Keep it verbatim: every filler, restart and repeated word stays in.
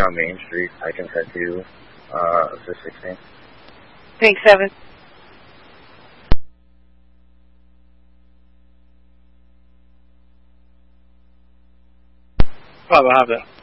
on Main Street. I can head to uh, the sixteen. Pink seven. Bravo, have that.